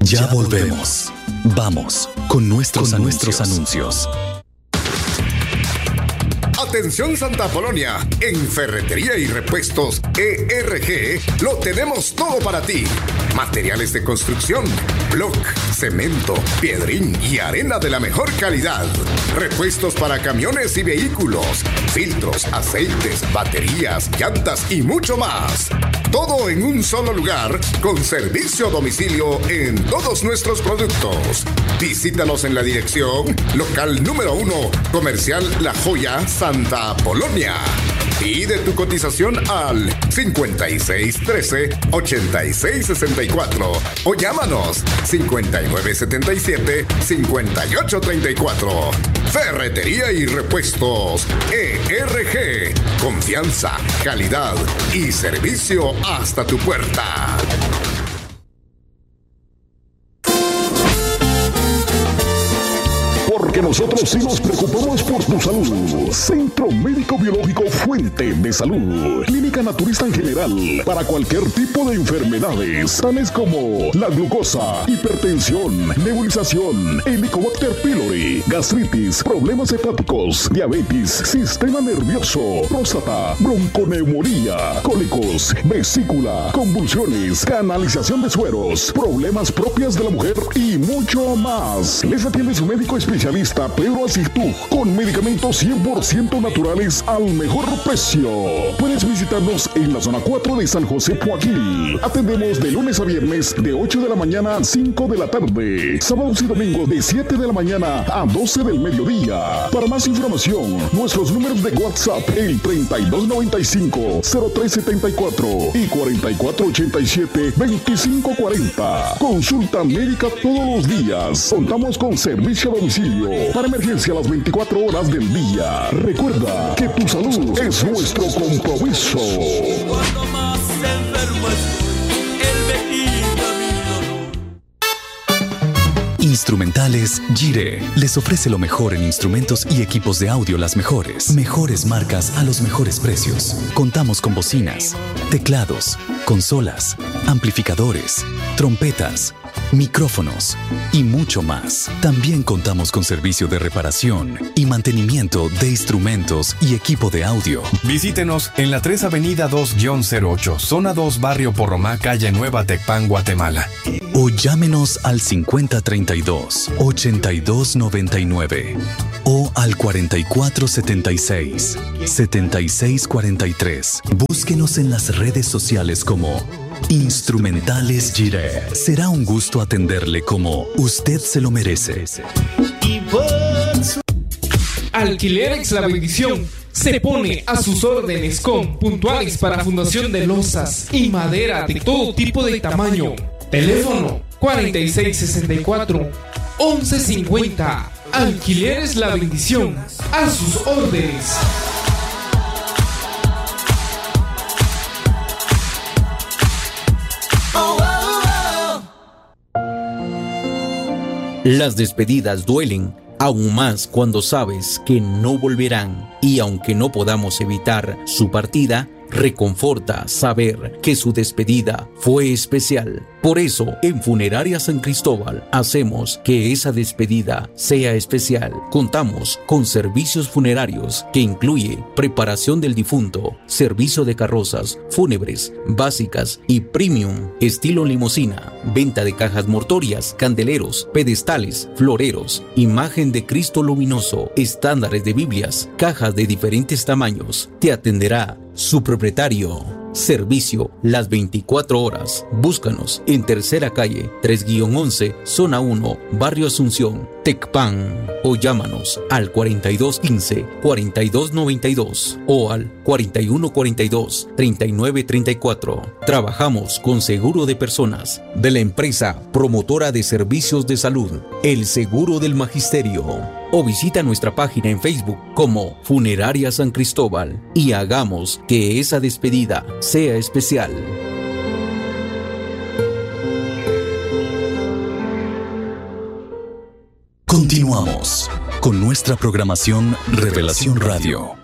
Ya volvemos. Vamos con nuestros anuncios. Atención Santa Polonia, en Ferretería y Repuestos ERG lo tenemos todo para ti. Materiales de construcción, bloc, cemento, piedrín y arena de la mejor calidad. Repuestos para camiones y vehículos, filtros, aceites, baterías, llantas y mucho más. Todo en un solo lugar, con servicio a domicilio en todos nuestros productos. Visítanos en la dirección local número 1, Comercial La Joya, Santa Polonia. Pide tu cotización al 5613-8664 o llámanos 5977-5834. Ferretería y Repuestos ERG. Confianza, calidad y servicio hasta tu puerta. Porque nosotros sí nos preocupamos por tu salud. Centro Médico Biológico Fuente de Salud. Clínica naturista en general para cualquier tipo de enfermedades, tales como la glucosa, hipertensión, nebulización, Helicobacter pylori, gastritis, problemas hepáticos, diabetes, sistema nervioso, próstata, bronconeumonía, cólicos, vesícula, convulsiones, canalización de sueros, problemas propias de la mujer y mucho más. Les atiende su médico especialista Pedro Asitú, con medicamentos 100% naturales al mejor precio. Puedes visitarnos en la zona 4 de San José Poaquil. Atendemos de lunes a viernes de 8 de la mañana a 5 de la tarde. Sábados y domingos de 7 de la mañana a 12 del mediodía. Para más información, nuestros números de WhatsApp, el 3295-0374 y 4487-2540. Consulta médica todos los días. Contamos con servicio a domicilio para emergencia las 24 horas del día. Recuerda que tu salud es nuestro compromiso. Cuando más enfermo estoy, él me quita mi dolor. Instrumentales Gire les ofrece lo mejor en instrumentos y equipos de audio, las mejores marcas a los mejores precios. Contamos con bocinas, teclados, consolas, amplificadores, trompetas, micrófonos y mucho más. También contamos con servicio de reparación y mantenimiento de instrumentos y equipo de audio. Visítenos en la 3 Avenida 2-08, Zona 2, Barrio Porromá, Calle Nueva, Tecpan, Guatemala. O llámenos al 5032-8299 o al 4476-7643. Búsquenos en las redes sociales como Instrumentales Gire. Será un gusto atenderle como usted se lo merece. Alquileres La Bendición se pone a sus órdenes con puntuales para fundación de losas y madera de todo tipo de tamaño. Teléfono 4664-1150. Alquileres La Bendición, a sus órdenes. Las despedidas duelen, aún más cuando sabes que no volverán. Y aunque no podamos evitar su partida, reconforta saber que su despedida fue especial. Por eso, en Funeraria San Cristóbal, hacemos que esa despedida sea especial. Contamos con servicios funerarios que incluye preparación del difunto, servicio de carrozas fúnebres, básicas y premium, estilo limusina, venta de cajas mortuorias, candeleros, pedestales, floreros, imagen de Cristo luminoso, estándares de Biblias, cajas de diferentes tamaños. Te atenderá su propietario. Servicio las 24 horas. Búscanos en Tercera Calle 3-11, Zona 1, Barrio Asunción, Tecpan. O llámanos al 4215-4292 o al 4142-3934. Trabajamos con seguro de personas de la empresa promotora de servicios de salud, El Seguro del Magisterio. O visita nuestra página en Facebook como Funeraria San Cristóbal y hagamos que esa despedida sea especial. Continuamos con nuestra programación Revelación Radio.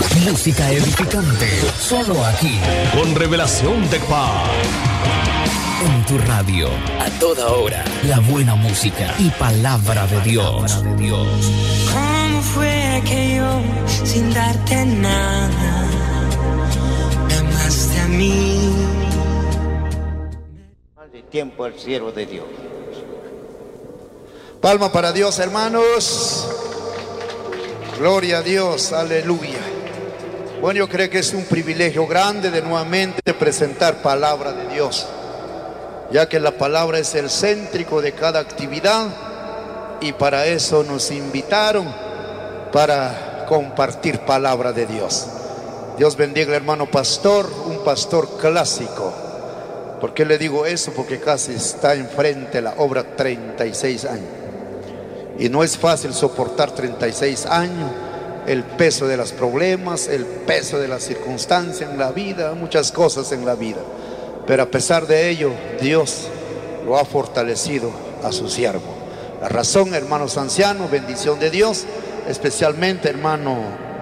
Música edificante, solo aquí. Con Revelación Tecpan. En tu radio, a toda hora, la buena música y palabra de Dios. ¿Cómo fue que yo, sin darte nada, me amaste a mí? De tiempo al siervo de Dios. Palma para Dios, hermanos. Gloria a Dios, aleluya. Bueno, yo creo que es un privilegio grande de nuevamente presentar palabra de Dios, ya que la palabra es el céntrico de cada actividad, y para eso nos invitaron, para compartir palabra de Dios. Dios bendiga al hermano pastor, un pastor clásico. ¿Por qué le digo eso? Porque casi está enfrente la obra 36 años. Y no es fácil soportar 36 años, el peso de los problemas, el peso de las circunstancias en la vida, muchas cosas en la vida. Pero a pesar de ello, Dios lo ha fortalecido a su siervo. La razón, hermanos ancianos, bendición de Dios, especialmente hermano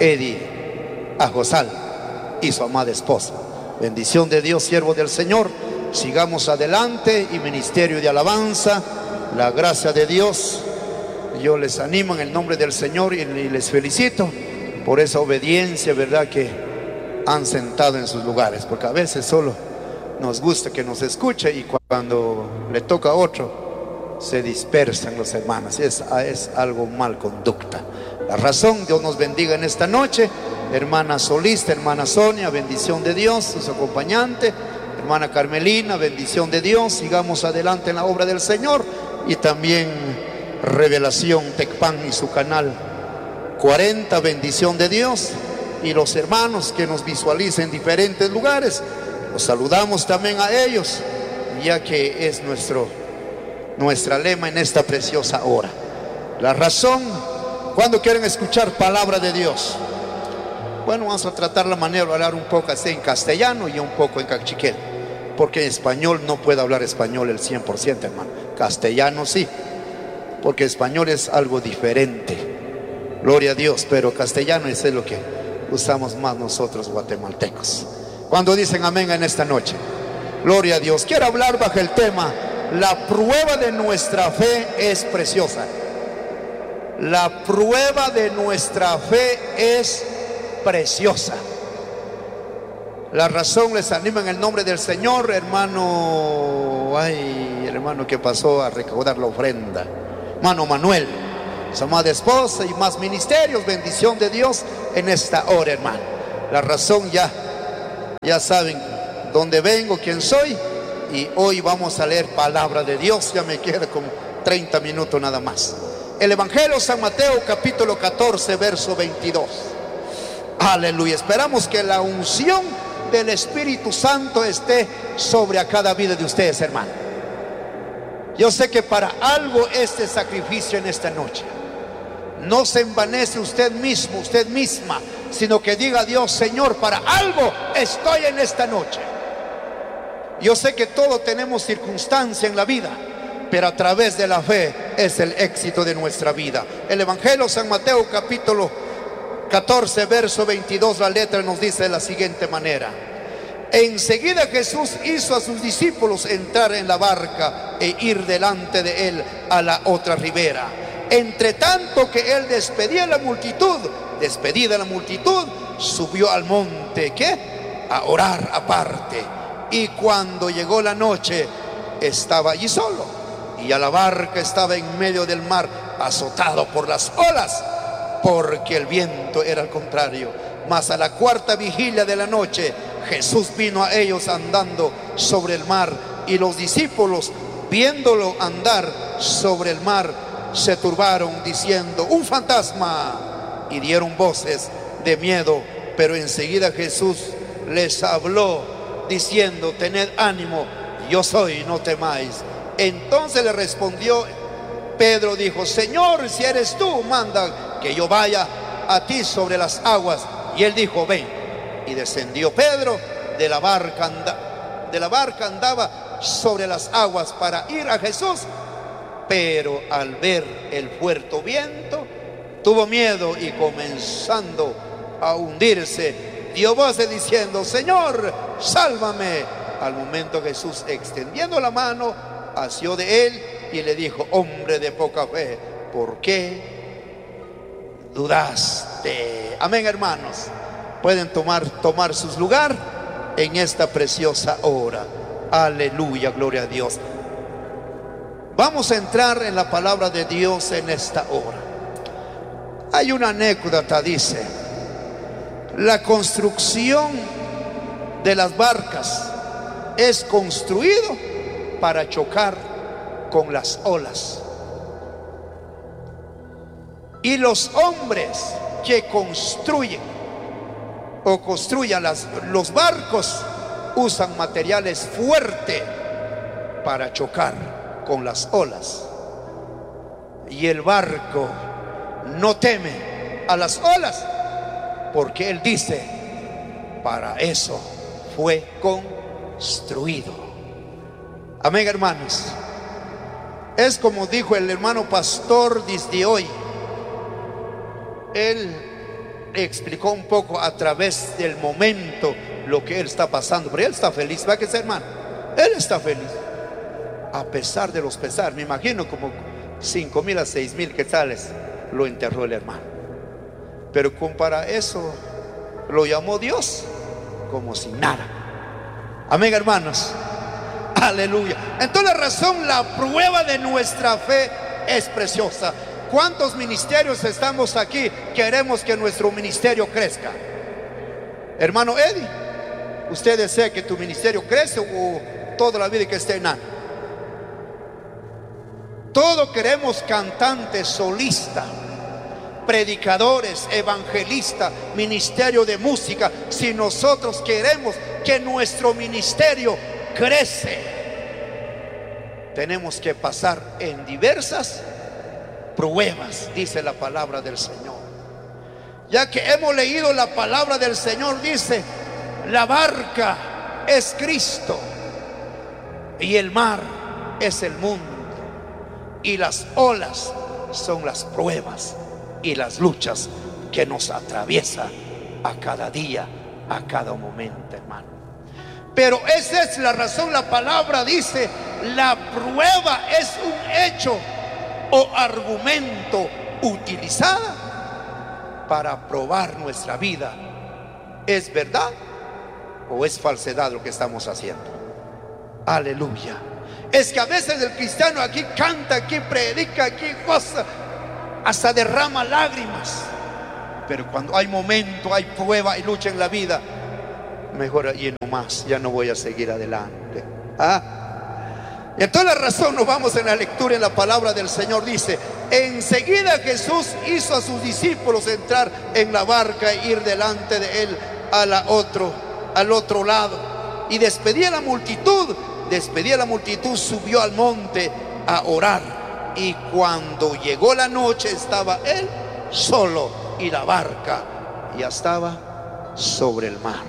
Eddie Ajosal y su amada esposa. Bendición de Dios, siervo del Señor. Sigamos adelante y ministerio de alabanza, la gracia de Dios. Yo les animo en el nombre del Señor y les felicito por esa obediencia, ¿verdad?, que han sentado en sus lugares, porque a veces solo nos gusta que nos escuche y cuando le toca a otro se dispersan los hermanos. Es algo mal conducta. La razón, Dios nos bendiga en esta noche. Hermana solista, hermana Sonia, bendición de Dios, sus acompañantes. Hermana Carmelina, bendición de Dios. Sigamos adelante en la obra del Señor. Y también Revelación Tecpan y su canal 40, bendición de Dios. Y los hermanos que nos visualicen en diferentes lugares, los saludamos también a ellos, ya que es nuestra lema en esta preciosa hora. La razón, cuando quieren escuchar palabra de Dios. Bueno, vamos a tratar la manera de hablar un poco así en castellano y un poco en cachiquel, porque en español no puedo hablar español el 100%, hermano. Castellano sí, porque español es algo diferente. Gloria a Dios, pero castellano es lo que usamos más nosotros guatemaltecos. Cuando dicen amén en esta noche, gloria a Dios. Quiero hablar bajo el tema: la prueba de nuestra fe es preciosa. La prueba de nuestra fe es preciosa. La razón, les animo en el nombre del Señor, hermano, hermano que pasó a recaudar la ofrenda, hermano Manuel, su amada esposa y más ministerios, bendición de Dios en esta hora, hermano. La razón, ya saben dónde vengo, quién soy, y hoy vamos a leer palabra de Dios. Ya me queda como 30 minutos nada más. El Evangelio San Mateo, capítulo 14, verso 22. Aleluya. Esperamos que la unción del Espíritu Santo esté sobre a cada vida de ustedes, hermano. Yo sé que para algo este sacrificio en esta noche. No se envanece usted mismo, usted misma, sino que diga a Dios: Señor, para algo estoy en esta noche. Yo sé que todos tenemos circunstancia en la vida, pero a través de la fe es el éxito de nuestra vida. El Evangelio San Mateo, capítulo 14, verso 22, la letra nos dice de la siguiente manera: enseguida Jesús hizo a sus discípulos entrar en la barca e ir delante de él a la otra ribera. Entre tanto que él despedida la multitud, subió al monte, ¿qué?, a orar aparte. Y cuando llegó la noche, estaba allí solo, y a la barca estaba en medio del mar, azotado por las olas, porque el viento era al contrario. Mas a la cuarta vigilia de la noche, Jesús vino a ellos andando sobre el mar, y los discípulos, viéndolo andar sobre el mar, se turbaron diciendo: un fantasma, y dieron voces de miedo. Pero enseguida Jesús les habló diciendo: tened ánimo, yo soy, no temáis. Entonces le respondió Pedro, dijo: Señor, si eres tú, manda que yo vaya a ti sobre las aguas. Y él dijo: ven. Y descendió Pedro de la barca, andaba sobre las aguas para ir a Jesús, pero al ver el fuerte viento tuvo miedo, y comenzando a hundirse, dio voces diciendo: Señor, sálvame. Al momento Jesús, extendiendo la mano, asió de él y le dijo: hombre de poca fe, ¿por qué dudaste? Amén, hermanos. Pueden tomar sus lugares en esta preciosa hora. Aleluya, gloria a Dios. Vamos a entrar en la palabra de Dios en esta hora. Hay una anécdota, dice: la construcción de las barcas es construido para chocar con las olas. Y los hombres que construyen los barcos usan materiales fuertes para chocar con las olas. Y el barco no teme a las olas, porque él dice: para eso fue construido. Amén, hermanos. Es como dijo el hermano pastor desde hoy. Él explicó un poco a través del momento lo que él está pasando, pero él está feliz. ¿Va que ser, hermano? Él está feliz a pesar de los pesares. Me imagino como 5,000 a 6,000 quetzales lo enterró el hermano, pero para eso lo llamó Dios como si nada. Amén, hermanos. Aleluya. Entonces la razón, la prueba de nuestra fe es preciosa. ¿Cuántos ministerios estamos aquí? Queremos que nuestro ministerio crezca. Hermano Eddie, ¿usted desea que tu ministerio crezca o toda la vida que esté enano? Todos queremos cantantes, solistas, predicadores, evangelistas, ministerio de música. Si nosotros queremos que nuestro ministerio crece, tenemos que pasar en diversas pruebas, dice la palabra del Señor. Ya que hemos leído la palabra del Señor, dice: la barca es Cristo y el mar es el mundo, y las olas son las pruebas y las luchas que nos atraviesa a cada día, a cada momento, hermano. Pero esa es la razón. La palabra dice: la prueba es un hecho o argumento utilizada para probar nuestra vida. ¿Es verdad o es falsedad lo que estamos haciendo? Aleluya. Es que a veces el cristiano aquí canta, aquí predica, aquí goza, hasta derrama lágrimas, pero cuando hay momento, hay prueba y lucha en la vida, mejor allí nomás, ya no voy a seguir adelante. Y entonces la razón, nos vamos en la lectura, en la palabra del Señor. Dice: enseguida Jesús hizo a sus discípulos entrar en la barca e ir delante de él al otro lado, y despedía a la multitud, subió al monte a orar. Y cuando llegó la noche, estaba él solo y la barca ya estaba sobre el mar.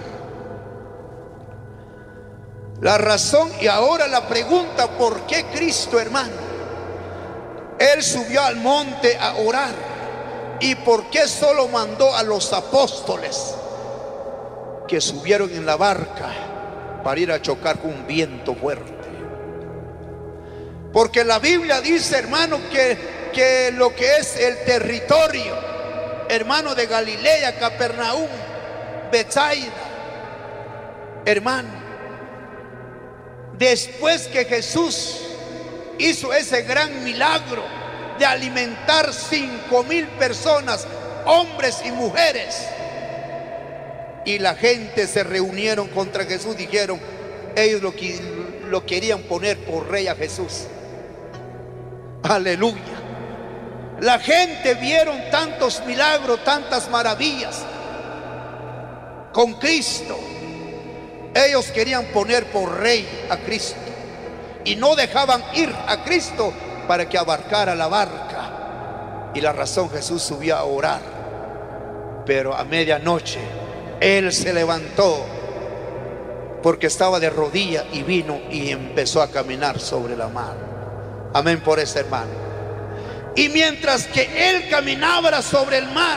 La razón, y ahora la pregunta: ¿por qué Cristo, hermano? Él subió al monte a orar. ¿Y por qué solo mandó a los apóstoles que subieron en la barca para ir a chocar con un viento fuerte? Porque la Biblia dice, hermano, que lo que es el territorio, hermano, de Galilea, Capernaum, Betsaida, hermano, después que Jesús hizo ese gran milagro de alimentar 5,000 personas, hombres y mujeres, y la gente se reunieron contra Jesús, dijeron, ellos lo querían poner por rey a Jesús. Aleluya. La gente vieron tantos milagros, tantas maravillas con Cristo. Ellos querían poner por rey a Cristo y no dejaban ir a Cristo para que abarcara la barca. Y la razón, Jesús subió a orar, pero a medianoche él se levantó porque estaba de rodillas y vino y empezó a caminar sobre la mar. Amén por ese hermano. Y mientras que él caminaba sobre el mar,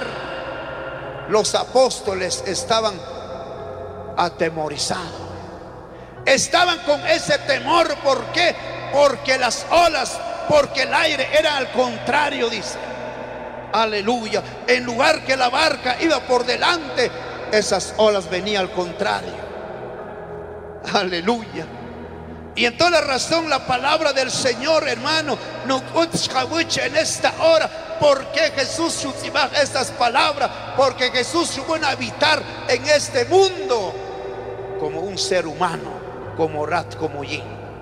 los apóstoles estaban atemorizados, Estaban con ese temor. ¿Por qué? Porque las olas, porque el aire era al contrario, dice. Aleluya. En lugar que la barca iba por delante, esas olas venían al contrario. Aleluya. Y en toda razón la palabra del Señor, hermano, no en esta hora. ¿Por qué Jesús usó estas palabras? Porque Jesús vino a habitar en este mundo como un ser humano, como rat, como yin.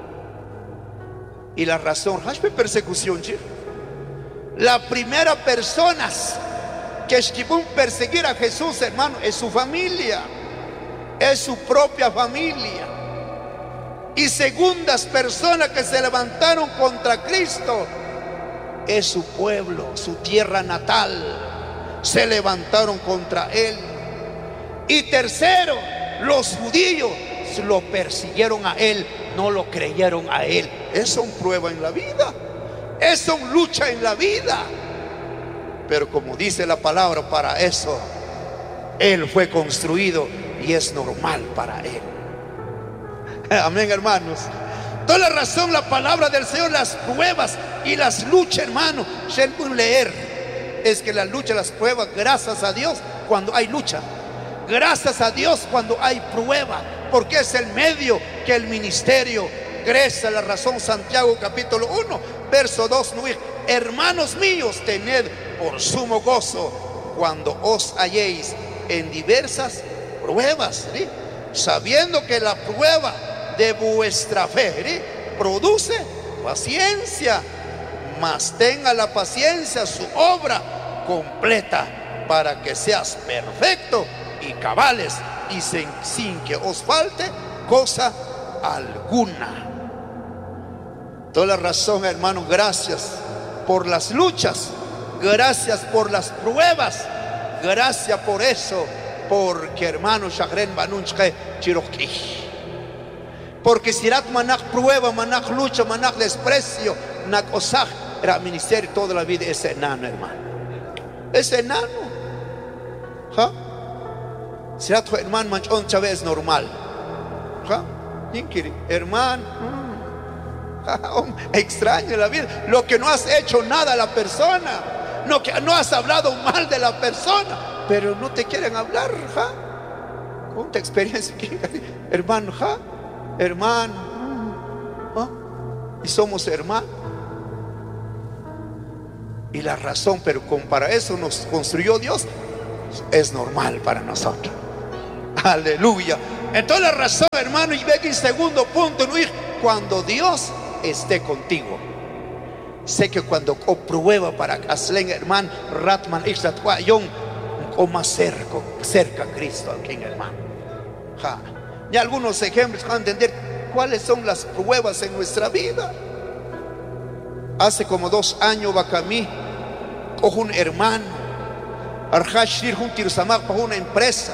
Y la razón, ¿es persecución? La primera persona que estuvo perseguir a Jesús, hermano, es su familia, es su propia familia. Y segundas personas que se levantaron contra Cristo es su pueblo, su tierra natal. Se levantaron contra él. Y tercero, los judíos lo persiguieron a él, no lo creyeron a él. Eso es una prueba en la vida, eso es una lucha en la vida. Pero como dice la palabra, para eso él fue construido y es normal para él. Amén, hermanos. Toda la razón, la palabra del Señor, las pruebas y las luchas, hermano, leer es que la lucha, las pruebas, gracias a Dios cuando hay lucha, gracias a Dios cuando hay prueba, porque es el medio que el ministerio crece. La razón, Santiago capítulo 1 verso 2, hermanos míos, tened por sumo gozo cuando os halléis en diversas pruebas, ¿sí? Sabiendo que la prueba de vuestra fe, ¿sí?, produce paciencia, mas tenga la paciencia su obra completa, para que seas perfecto y cabales, y sin que os falte cosa alguna. Toda la razón, hermanos, gracias por las luchas, gracias por las pruebas, gracias por eso, porque hermano, porque si rat manach prueba, manach lucha, manach desprecio, nak osaj, era ministerio toda la vida. Ese enano, hermano, ese enano, ¿ja? Si rat hermano manchón chave es normal, ¿ja? Hermano, extraño la vida. Lo que no has hecho nada a la persona, lo que no has hablado mal de la persona, pero no te quieren hablar, ¿ja? Con tu experiencia, hermano, ¿ja? Hermano, ¿ah? Y somos hermanos. Y la razón, pero para eso nos construyó Dios, es normal para nosotros. Aleluya. Entonces la razón, hermano, y ve que en segundo punto, cuando Dios esté contigo. Sé que cuando prueba para Aslen, hermano, Ratman, o más cerca a Cristo, aquí, hermano. Ja. Y algunos ejemplos para entender cuáles son las pruebas en nuestra vida. Hace como 2 años, Bacamí, cojo un hermano, Arjashir, un tirsamak para una empresa,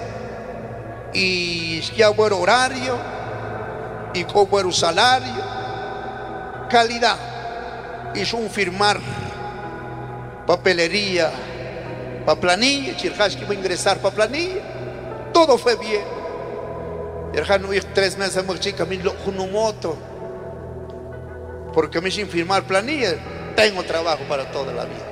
y ya buen horario, y con buen salario, calidad, hizo un firmar, papelería, para planilla, Chirjash que va a ingresar para planilla, todo fue bien. Hermano, 3 meses a chica, mi moto, porque me sin firmar planilla, tengo trabajo para toda la vida.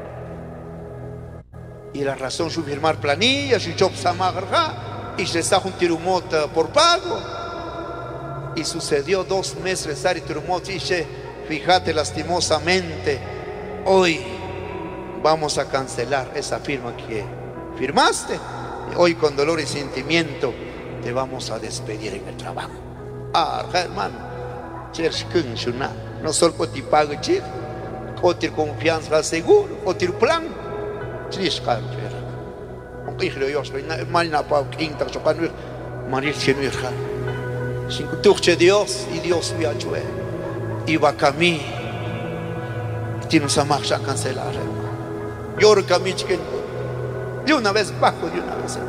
Y la razón su firmar planilla, su job samagarja, y se está un tirumota por pago. Y sucedió 2 meses estar y tirumota, y dice, fíjate, lastimosamente, hoy vamos a cancelar esa firma que firmaste. Y hoy con dolor y sentimiento te vamos a despedir en el trabajo. Hermano, no solo que te pague, o te confianza seguro, o te plan. Aunque yo soy mal na pau quinta, yo para morir sin hija. Sin que Dios y Dios me ayude. Y va a mí, tiene una marcha a cancelar. Yo recamí que de una vez bajo, de una vez.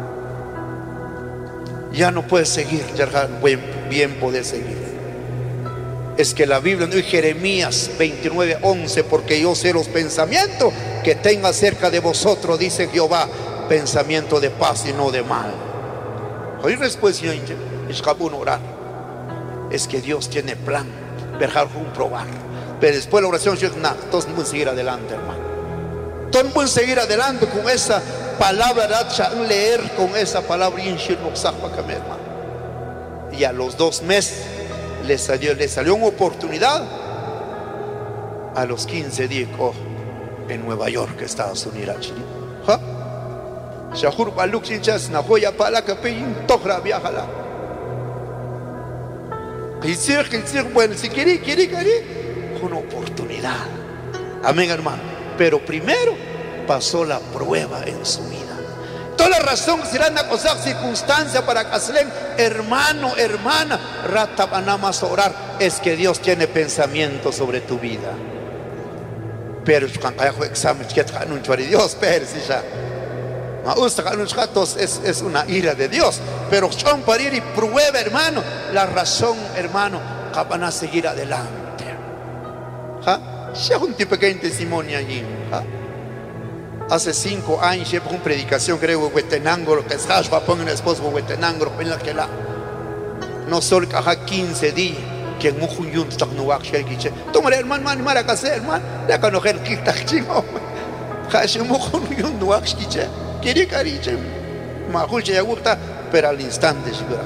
Ya no puedes seguir, ya bien poder seguir. Es que la Biblia no, Jeremías 29:11, porque yo sé los pensamientos que tengo acerca de vosotros, dice Jehová, pensamiento de paz y no de mal. Hoy después es capaz de orar. es que Dios tiene plan, dejar comprobar. Pero después la oración, todos pueden seguir adelante, hermano. Todos pueden seguir adelante con esa palabra, leer con esa palabra, hermano. Y a los 2 meses le salió una oportunidad. A los 15 días en Nueva York, Estados Unidos. Shahur baluk sinchas na joya pala kapin tohra viajala. Quisir, bueno, si quiere, una oportunidad. Amén, hermano. Pero primero pasó la prueba en su vida. Toda la razón será una cosa, circunstancia para que se hermano, hermana, rata más orar, es que Dios tiene pensamiento sobre tu vida. Pero cuando examen que Dios, pero si ya es una ira de Dios, pero son para ir y prueba, hermano, la razón, hermano, que van a seguir adelante. Ya un tipo pequeño testimonio allí. Hace 5 años llevo una predicación, creo, en Huetenango, que es Hashba, pongan el esposo en Huetenango, que la no solo que 15 días. Que en un yun está no va a ser que toma hermano mara casa hermano la conocer que está chingo hacemos un yun no va a ser que quiere cariche majul ya gusta pero al instante seguro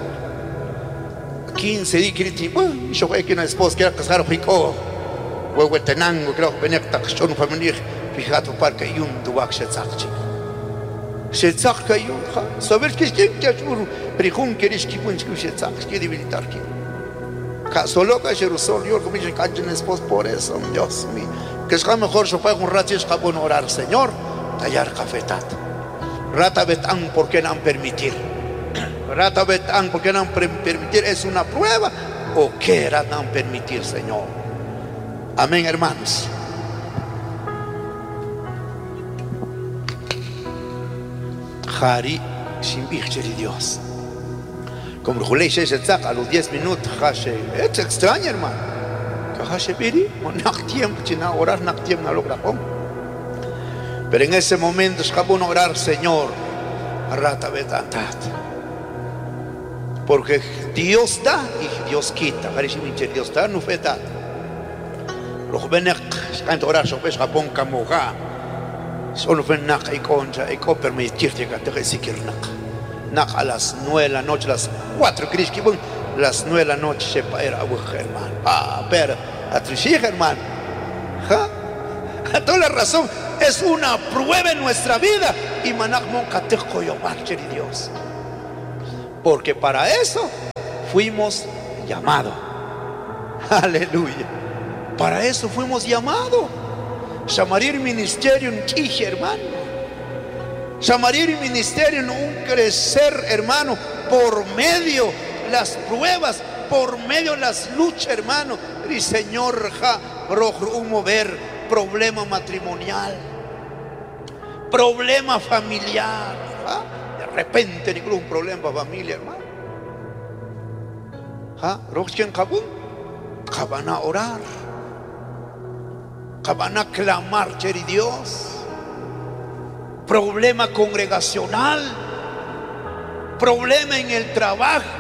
15 días que bueno yo creo que una esposa que casar rico huevo tenango creo que venía a casar un familiar fíjate para yun no va a ser se saca yun saber que achur prejun queres que punch que se saca que debilitar que solo que yo como dicen que mi esposo por eso, Dios mío, que es mejor yo puedo un rato y es bueno orar, Señor, tallar cafetat. Rata betán, ¿por qué no permitir? Rata betán, ¿por qué no permitir? ¿Es una prueba o qué rata no permitir, Señor? Amén, hermanos. Jari, sin virtud de Dios. Como a los 10 minutos, es extraño, hermano. Pero en ese momento es como orar, Señor, porque Dios da y Dios quita. Dios da, no fue da. Los jóvenes han orar sobre Japón, Camoja. Solo ven a y contra y permitirte que te siquiera. A las 9 de la noche, las 4, las 9 de la noche se para ir a buscar, hermano. Pero a tu hija, hermano. A toda la razón, es una prueba en nuestra vida. Y managmo catejo yo marche de Dios. Porque para eso fuimos llamados. Aleluya. Para eso fuimos llamados. Llamarir ministerio en Quije, hermano. Llamarir el ministerio en un crecer, hermano, por medio de las pruebas, por medio de las luchas, hermano. Y Señor, un mover, problema matrimonial, problema familiar. De repente, incluso un problema para familia, hermano. Van a orar, van a clamar, cher Dios. Problema congregacional, problema en el trabajo.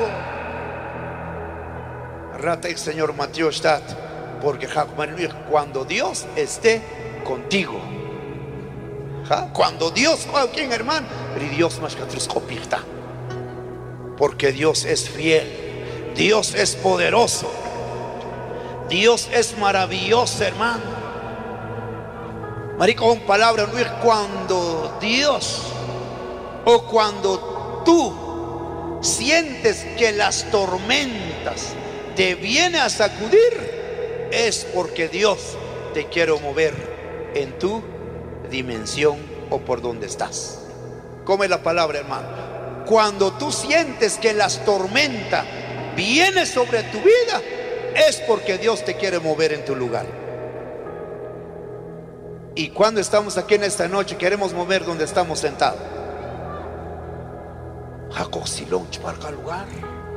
Rata el Señor Mateo está, porque cuando Dios esté contigo, cuando Dios, ¿quién, hermano? Pero Dios más que otros copita, porque Dios es fiel, Dios es poderoso, Dios es maravilloso, hermano. Marico, con palabras, cuando Dios o cuando tú sientes que las tormentas te vienen a sacudir, es porque Dios te quiere mover en tu dimensión o por donde estás. ¿Cómo es la palabra, hermano? Cuando tú sientes que las tormentas vienen sobre tu vida, es porque Dios te quiere mover en tu lugar. Y cuando estamos aquí en esta noche, queremos mover donde estamos sentados. Coxilón, para lugar.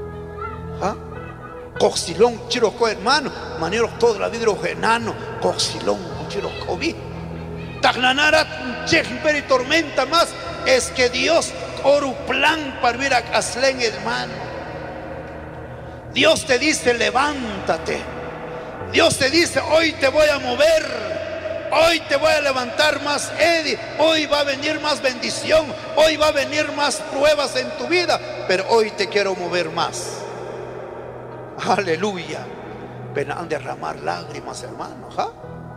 Coxilón, chiroco, hermano. Manero toda la vida enano. Coxilón, chiroco, vi. Tagnanara, chejper y tormenta más. Es que Dios, oru plan para ver a Caslén, hermano. Dios te dice levántate. Dios te dice hoy te voy a mover. Hoy te voy a levantar más, Eddie. Hoy va a venir más bendición. Hoy va a venir más pruebas en tu vida. Pero hoy te quiero mover más. Aleluya. Pero han de derramar lágrimas, hermano. ¿Ja?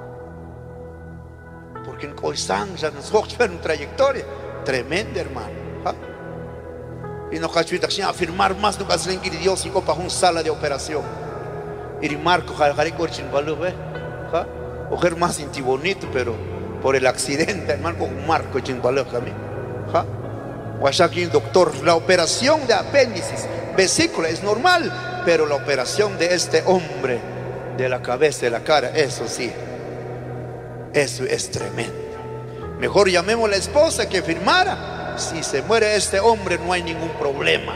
Porque en Coizán ya nos vamos a ver una trayectoria tremenda, hermano. ¿Ja? Y nos vamos a afirmar más de que Dios y para una sala de operación. Y Marco, ¿ja? Mujer más inti bonito, pero por el accidente, hermano, con un marco chingbaleo a mí. O allá aquí un doctor, la operación de apéndices, vesícula es normal, pero la operación de este hombre, de la cabeza, de la cara, eso sí, eso es tremendo. Mejor llamemos a la esposa que firmara. Si se muere este hombre, no hay ningún problema.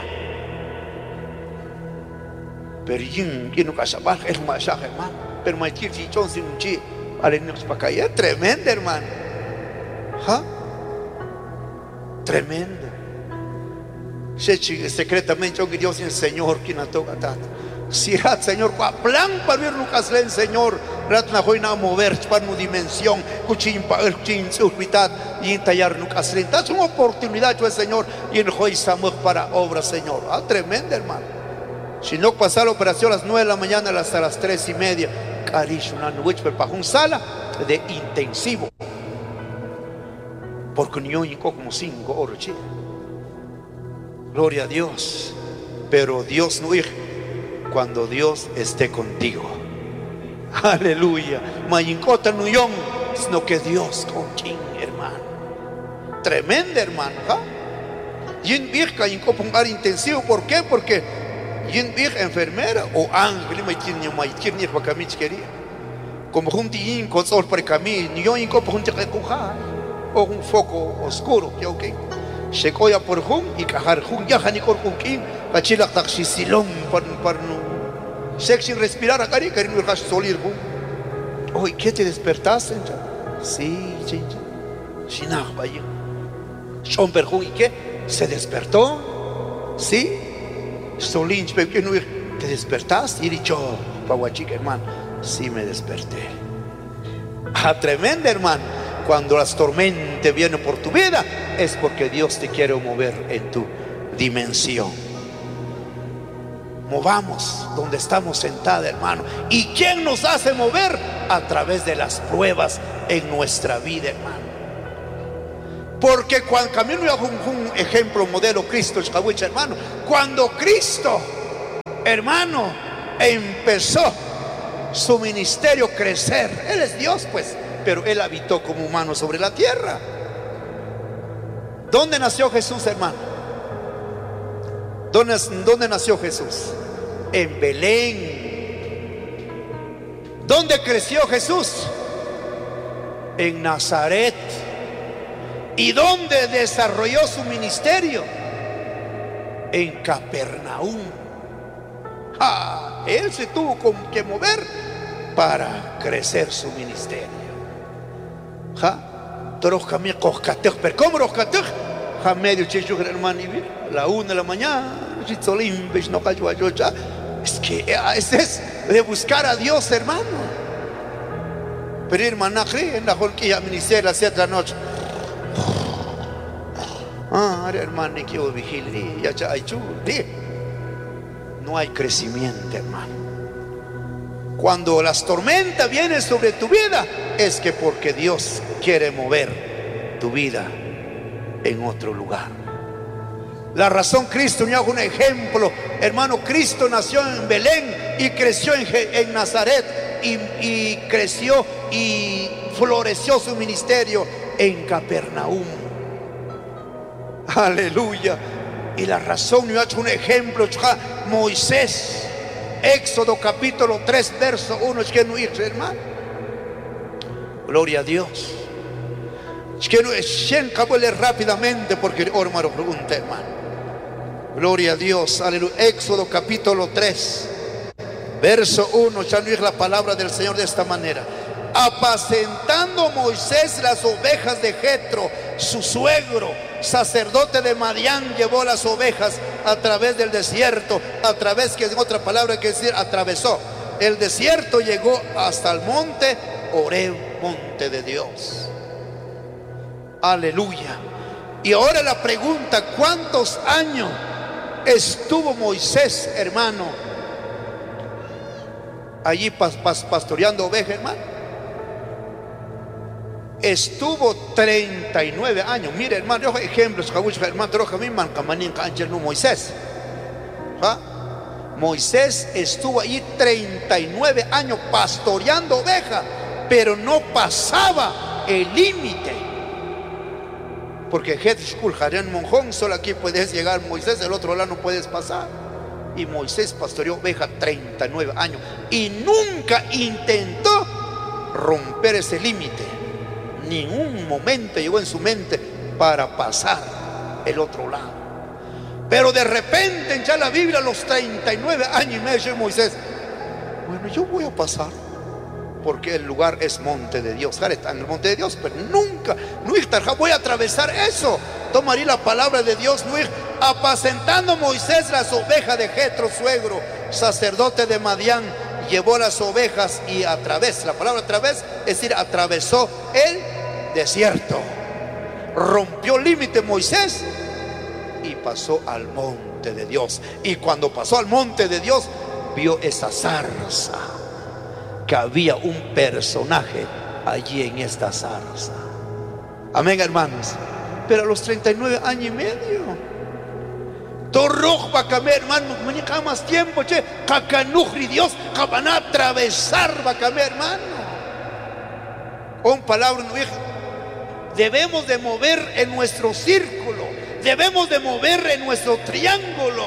Pero yo no casaba, es más hermano. Pero me quiero chichón sin un chi. Es tremendo, hermano. ¿Ja? Tremendo. Secretamente yo que Dios el Señor quien toca tanto. Si rat Señor plan para ver Lucas len Señor rat na hoy na mover para una dimensión cuchin para el chin hospital y tallar Lucas len. Es una oportunidad yo Señor y en hoy estamos para obra Señor. Tremendo, hermano. Si no pasa la operación a las 9 de la mañana hasta las 3:30. Una noche para una sala de intensivo. Porque yo llegó como 5 horas. Gloria a Dios. Pero Dios no es cuando Dios esté contigo. Aleluya. Mayincota no yon, sino que Dios contigo, hermano. Tremendo, hermano. Y en virca llegó para un área intensivo. ¿Por qué? Porque y en vieja enfermera o ángel me tiene para camino quería como un día con sol para camino yo en copo un recojar o un foco oscuro que ok se coya por jun y cajar jun ya ni con quién cachila taxi silón para no sexy respirar acá y querer no solir jun hoy ¿qué te despertaste? Sí sin nada vaya son per jun y qué se despertó sí Solín, ¿te despertaste? Y dicho, Pahuachica, hermano, sí me desperté. Tremendo, hermano. Cuando las tormentas vienen por tu vida, es porque Dios te quiere mover en tu dimensión. Movamos donde estamos sentados, hermano. ¿Y quién nos hace mover? A través de las pruebas en nuestra vida, hermano. Porque cuando camino un ejemplo, modelo Cristo, hermano, cuando Cristo, hermano, empezó su ministerio crecer, Él es Dios pues, pero Él habitó como humano sobre la tierra. ¿Dónde nació Jesús, hermano? ¿Dónde nació Jesús? En Belén. ¿Dónde creció Jesús? En Nazaret. ¿Y dónde desarrolló su ministerio? En Capernaum. Él se tuvo que mover para crecer su ministerio. Pero ¿cómo roscatej? Medio chicho hermano la 1 de la mañana. Es que es de buscar a Dios, hermano. Pero hermano, en la jorquilla ministerio a las 7 de la noche. Hermano, que vigilia, no hay crecimiento, hermano. Cuando las tormentas vienen sobre tu vida, es que porque Dios quiere mover tu vida en otro lugar. La razón, Cristo me hago un ejemplo, hermano. Cristo nació en Belén y creció en Nazaret y creció y floreció su ministerio en Capernaum. Aleluya. Y la razón, yo he hecho un ejemplo, Moisés, Éxodo capítulo 3 verso 1, es que no hizo, hermano. Gloria a Dios. Es que no es rápidamente porque hermano pregunta, hermano. Gloria a Dios, aleluya. Éxodo capítulo 3 verso 1, ya no es la palabra del Señor de esta manera. apacentando Moisés las ovejas de Jetro, su suegro, sacerdote de Madián, llevó las ovejas a través del desierto, a través, que en otra palabra quiere decir atravesó el desierto, llegó hasta el monte Horeb, monte de Dios. Aleluya. Y ahora la pregunta: ¿cuántos años estuvo Moisés, hermano, allí pastoreando ovejas, hermano? Estuvo 39 años. Mire, hermano, yo ejemplos, hermano, Moisés. Moisés estuvo allí 39 años pastoreando ovejas, pero no pasaba el límite. Porque solo aquí puedes llegar Moisés, del otro lado no puedes pasar. Y Moisés pastoreó ovejas 39 años y nunca intentó romper ese límite. Ni un momento llegó en su mente para pasar el otro lado. Pero de repente ya la Biblia, a los 39 años y medio, Moisés: bueno, yo voy a pasar, porque el lugar es monte de Dios. Está en el monte de Dios, pero nunca voy a atravesar eso. Tomaría la palabra de Dios. Apacentando Moisés las ovejas de Jetro, suegro, sacerdote de Madián, llevó las ovejas y la palabra través, es decir, atravesó el desierto. Rompió límite Moisés y pasó al monte de Dios. Y cuando pasó al monte de Dios, vio esa zarza, que había un personaje allí en esta zarza. Amén, hermanos. Pero a los 39 años y medio, Torroj va a cambiar, hermano, mañana más tiempo, che, cacanujri Dios, van a atravesar, va a cambiar, hermano. Con palabras, debemos de mover en nuestro círculo, debemos de mover en nuestro triángulo.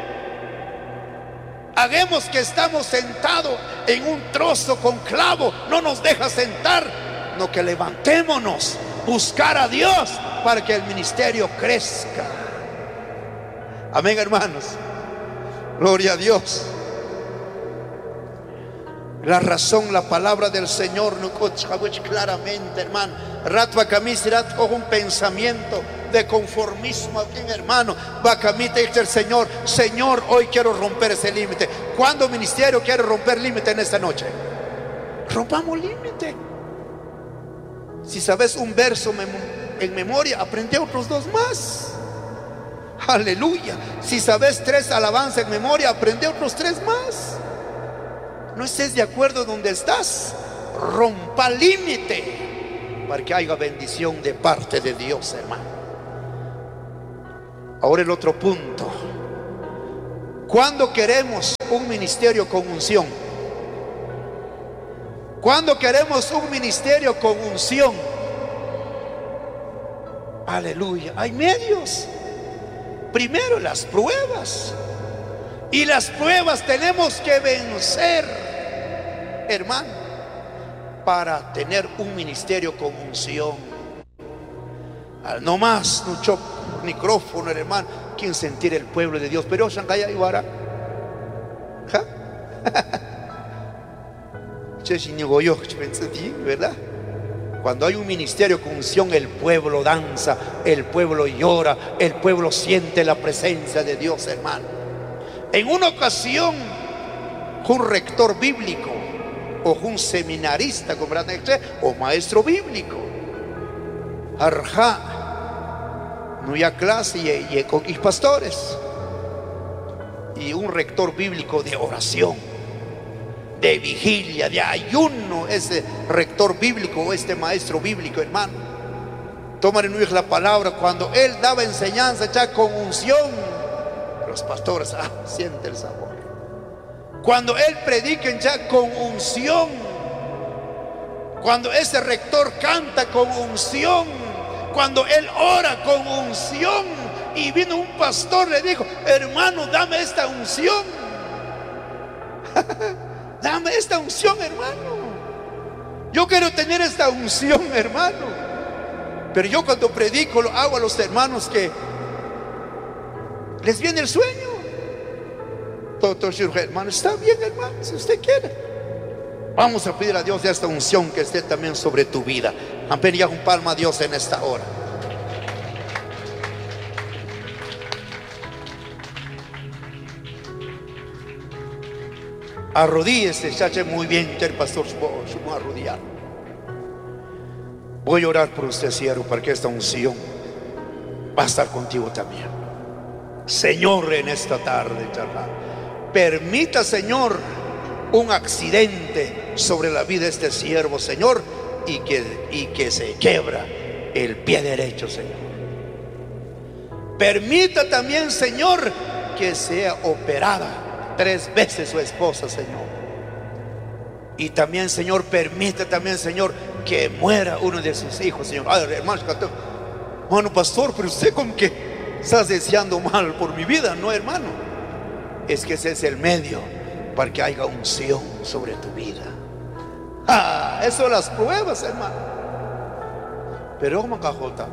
Hagamos que estamos sentados en un trozo con clavo, no nos deja sentar, no, que levantémonos, buscar a Dios para que el ministerio crezca. Amén, hermanos. Gloria a Dios. La razón, la palabra del Señor claramente, hermano. Un pensamiento de conformismo aquí, hermano. Dice el Señor: Señor, hoy quiero romper ese límite. ¿Cuándo ministerio quiere romper límite en esta noche? Rompamos límite. Si sabes un verso en memoria, aprende otros 2 más. Aleluya. Si sabes 3 alabanzas en memoria, aprende otros 3 más. No estés de acuerdo donde estás. Rompa límite para que haya bendición de parte de Dios, hermano. Ahora el otro punto: ¿cuándo queremos un ministerio con unción? ¿Cuándo queremos un ministerio con unción? Aleluya. Hay medios. Primero las pruebas. Y las pruebas tenemos que vencer, hermano, para tener un ministerio con unción. No más, no chop micrófono, hermano. ¿Quién sentir el pueblo de Dios? Pero Shankaya Iwara. ¿Verdad? Cuando hay un ministerio con unción, el pueblo danza, el pueblo llora, el pueblo siente la presencia de Dios, hermano. En una ocasión, un rector bíblico o un seminarista, o maestro bíblico, no había clase y pastores, y un rector bíblico de oración, de vigilia, de ayuno, ese rector bíblico o este maestro bíblico, hermano. Toman en la palabra, cuando él daba enseñanza ya con unción, los pastores sienten el sabor. Cuando él predica ya con unción, cuando ese rector canta con unción, cuando él ora con unción, y vino un pastor, le dijo: hermano, dame esta unción. Dame esta unción, hermano. Yo quiero tener esta unción, hermano. Pero yo cuando predico lo hago a los hermanos que les viene el sueño. Todo hermano, está bien, hermano, si usted quiere. Vamos a pedir a Dios de esta unción que esté también sobre tu vida. Amén. Ya un palma a Dios en esta hora. Arrodíllese, chache, muy bien, el pastor a arrodillar. Voy a orar por usted, siervo, para que esta unción va a estar contigo también. Señor, en esta tarde, charla, permita, Señor, un accidente sobre la vida de este siervo, Señor, y que se quiebra el pie derecho, Señor. Permita también, Señor, que sea operada 3 veces su esposa, Señor. Y también, Señor, permite también, Señor, que muera uno de sus hijos, Señor. Ay, hermano pastor, pero usted como que estás deseando mal por mi vida. No, hermano, es que ese es el medio para que haya unción sobre tu vida. Eso las pruebas, hermano. Pero como cajota,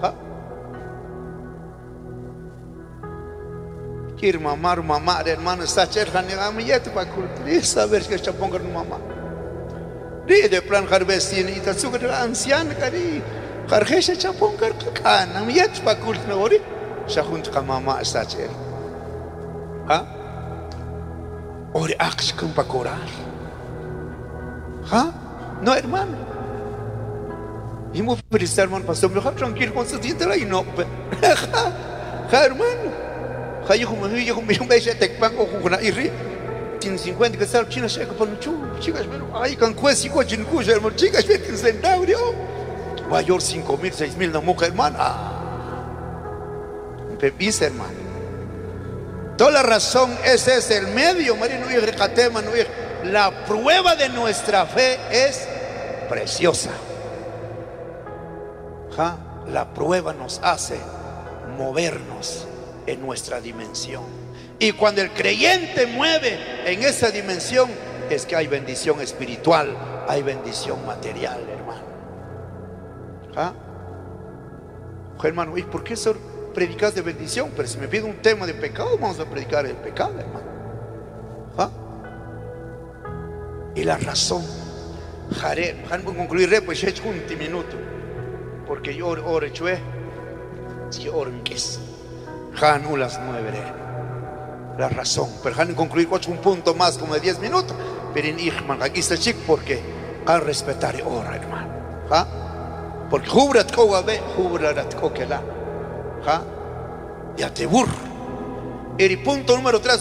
quiere mamar, hermano, está cerca de la milleta para saber que se ponga en mamá. De plan harvestin y te sugar anciana cari, hargesha chapongar cana, milleta para cultivar ori, se junta con mamá está cerca. Ori acción para corar. No, hermano. Y muy feliz, hermano, pastor, me deja tranquilo con su dieta y no, hermano. Yo como un beso de Tecpan o con Iri, tiene 50 que sale China, se con chicas, ay, con cuesi, coche, hermano, chicas, vete en centaurio. Mayor 5,000, 6,000, no mujer, hermano. Pepis, hermano. Toda la razón, ese es el medio, Marino y Recatema, la prueba de nuestra fe es preciosa. La prueba nos hace movernos en nuestra dimensión. Y cuando el creyente mueve en esa dimensión, es que hay bendición espiritual, hay bendición material, hermano. Hermano, ¿y por qué predicas de bendición? Pero si me pide un tema de pecado, vamos a predicar el pecado, hermano. Y la razón, concluiré pues un minuto, porque yo oro chue, si oro en queso. No las 9, la razón, pero concluir con un punto más como de 10 minutos, pero en Ichman aquí está chic porque al respetar hora, hermano, porque jubrat kogabe, jubrat kokela, ya te burro. El punto número 3,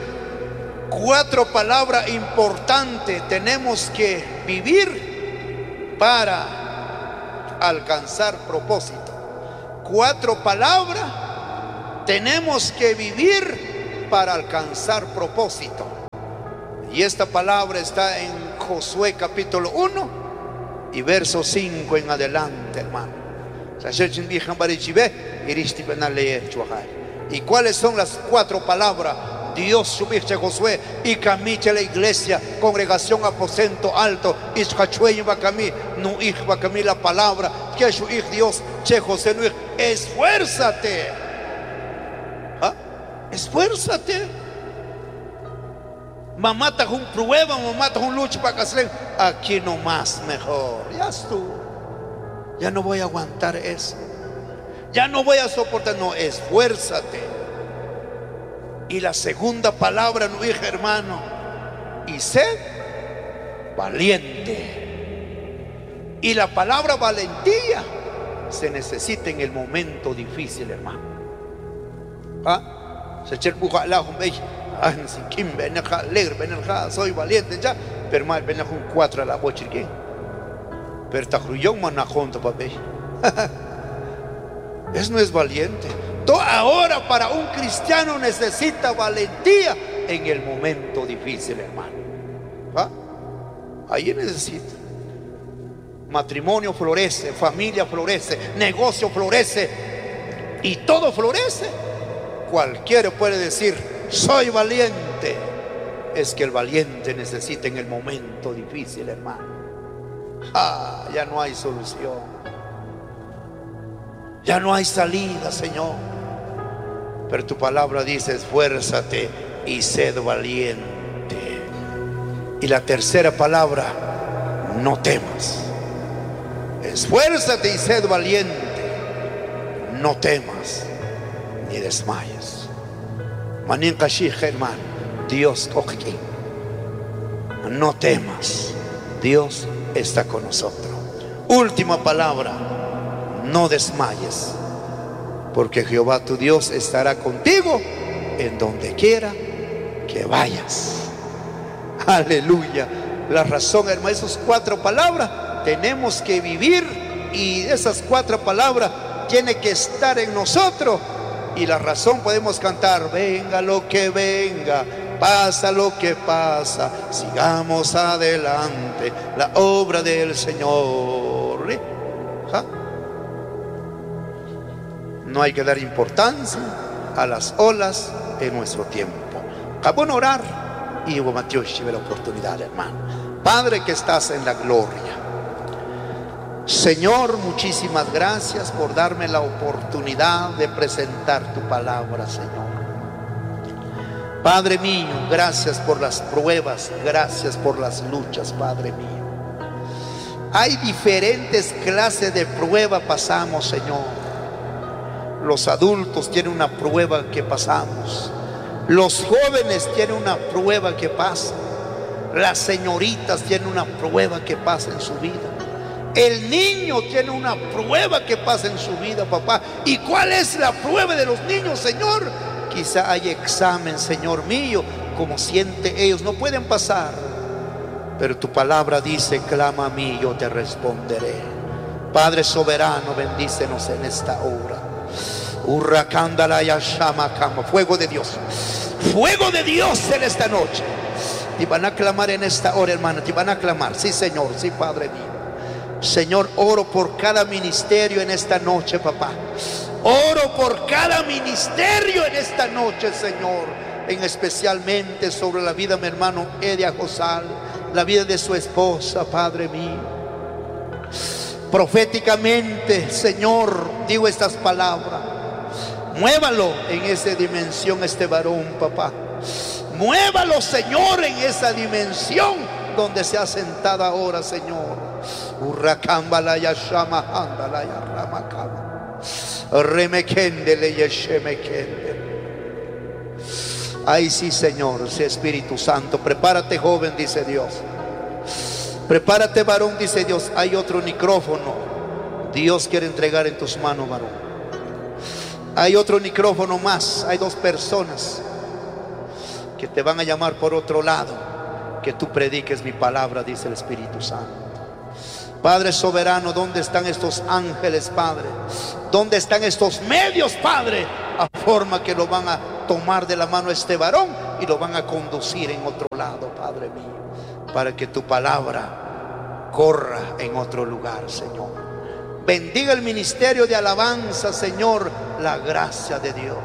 4 palabras importantes tenemos que vivir para alcanzar propósito. 4 palabras tenemos que vivir para alcanzar propósito. Y esta palabra está en Josué capítulo 1 y verso 5 en adelante, hermano. ¿Y cuáles son las 4 palabras? Dios subiste Josué y camite la iglesia, congregación, aposento alto, la palabra que es Dios, che José, esfuérzate. Esfuérzate. Mamá está con prueba, mamá está con lucha para hacer aquí nomás mejor. Ya estuvo. Ya no voy a aguantar eso. Ya no voy a soportar. No, esfuérzate. Y la segunda palabra, no dije, hermano, y sé valiente. Y la palabra valentía se necesita en el momento difícil, hermano. Soy valiente ya, pero mal ven con 4 a la bocha que pero ta cruyó manajón papel. Eso no es valiente. Ahora para un cristiano necesita valentía en el momento difícil, hermano. Ahí necesita. Matrimonio florece, familia florece, negocio florece y todo florece. Cualquiera puede decir, soy valiente. Es que el valiente necesita en el momento difícil, hermano. Ya no hay solución. Ya no hay salida, Señor. Pero tu palabra dice, esfuérzate y sed valiente. Y la tercera palabra, no temas. Esfuérzate y sed valiente. No temas ni desmayes. Manin Kashij, hermano. Dios aquí. No temas. Dios está con nosotros. Última palabra, no desmayes, porque Jehová tu Dios estará contigo en donde quiera que vayas. Aleluya. La razón, hermano, esas 4 palabras tenemos que vivir, y esas 4 palabras tienen que estar en nosotros. Y la razón podemos cantar: venga lo que venga, pasa lo que pasa, sigamos adelante la obra del Señor. ¿Ja? No hay que dar importancia a las olas en nuestro tiempo. Acabo de orar y hubo Mateo lleve la oportunidad, hermano. Padre que estás en la gloria, Señor, muchísimas gracias por darme la oportunidad de presentar tu palabra, Señor. Padre mío, gracias por las pruebas, gracias por las luchas, Padre mío. Hay diferentes clases de prueba pasamos, Señor. Los adultos tienen una prueba que pasamos. Los jóvenes tienen una prueba que pasa. Las señoritas tienen una prueba que pasa en su vida. El niño tiene una prueba que pasa en su vida, papá. ¿Y cuál es la prueba de los niños, Señor? Quizá hay examen, Señor mío, como siente ellos, no pueden pasar. Pero tu palabra dice: clama a mí, yo te responderé. Padre soberano, bendícenos en esta hora. Fuego de Dios, fuego de Dios en esta noche. Te van a clamar en esta hora, hermano. Te van a clamar, sí, Señor, sí, Padre mío. Señor, oro por cada ministerio en esta noche, papá. Oro por cada ministerio en esta noche, Señor. En especialmente sobre la vida de mi hermano Edia Josal, la vida de su esposa, Padre mío. Proféticamente, Señor, digo estas palabras: muévalo en esa dimensión este varón, papá. Muévalo, Señor, en esa dimensión donde se ha sentado ahora, Señor. Ay, sí, Señor, sí, Espíritu Santo. Prepárate, joven, dice Dios. Prepárate, varón, dice Dios. Hay otro micrófono Dios quiere entregar en tus manos, varón. Hay otro micrófono más. Hay 2 personas que te van a llamar por otro lado, que tú prediques mi palabra, dice el Espíritu Santo. Padre soberano, ¿dónde están estos ángeles, Padre? ¿Dónde están estos medios, Padre? A forma que lo van a tomar de la mano a este varón y lo van a conducir en otro lado, Padre mío, para que tu palabra corra en otro lugar, Señor. Bendiga el ministerio de alabanza, Señor, la gracia de Dios.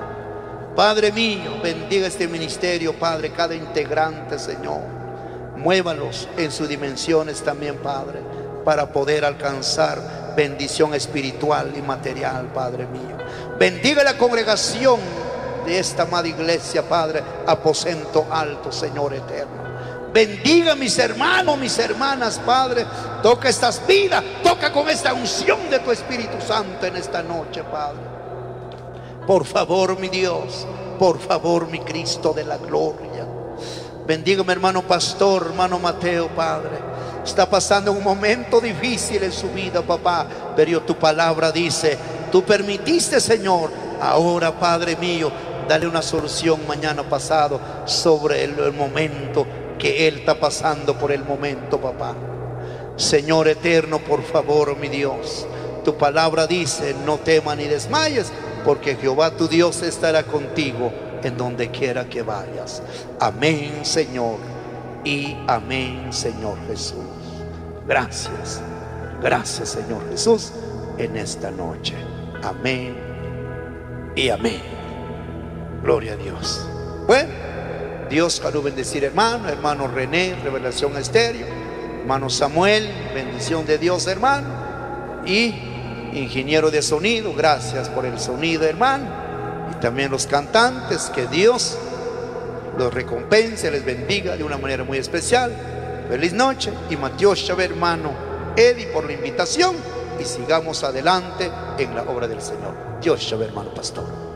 Padre mío, bendiga este ministerio, Padre, cada integrante, Señor. Muévalos en sus dimensiones también, Padre, para poder alcanzar bendición espiritual y material, Padre mío. Bendiga la congregación de esta amada iglesia, Padre, aposento alto, Señor eterno. Bendiga mis hermanos, mis hermanas, Padre. Toca estas vidas, toca con esta unción de tu Espíritu Santo en esta noche, Padre. Por favor, mi Dios, por favor, mi Cristo de la gloria. Bendiga mi hermano pastor, hermano Mateo, Padre. Está pasando un momento difícil en su vida, papá, pero tu palabra dice: tú permitiste, Señor. Ahora, Padre mío, dale una solución mañana pasado sobre el momento que él está pasando por el momento, papá. Señor eterno, por favor, mi Dios, tu palabra dice: no temas ni desmayes, porque Jehová tu Dios estará contigo en donde quiera que vayas. Amén, Señor, y amén, Señor Jesús. Gracias, gracias, Señor Jesús, en esta noche. Amén y amén. Gloria a Dios. Bueno, Dios quiero bendecir, hermano René, Revelación Estéreo, hermano Samuel, bendición de Dios, hermano, y ingeniero de sonido, gracias por el sonido, hermano, y también los cantantes, que Dios los recompense, les bendiga de una manera muy especial. Feliz noche y Dios sabe, hermano Eddie, por la invitación, y sigamos adelante en la obra del Señor. Dios sabe, hermano pastor.